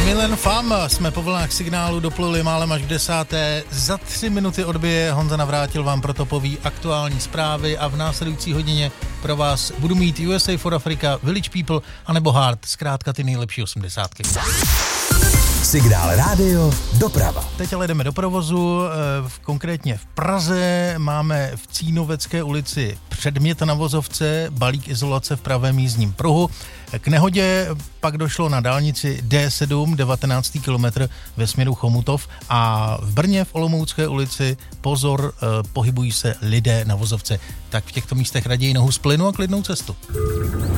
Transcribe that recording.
Milen Fam, jsme po vlnách signálu dopluli málem až k 10. Za 3 minuty odbije Honza Navrátil vám proto poví aktuální zprávy a v následující hodině pro vás budu mít USA for Africa, Village People anebo Heart, zkrátka ty nejlepší 80. Signál rádio doprava. Teď ale jdeme do provozu, konkrétně v Praze máme v Cínovecké ulici předmět na vozovce, balík izolace v pravém jízdním pruhu. K nehodě pak došlo na dálnici D7, 19. kilometr ve směru Chomutov a v Brně v Olomoucké ulici pozor, pohybují se lidé na vozovce. Tak v těchto místech raději nohu z plynu a klidnou cestu.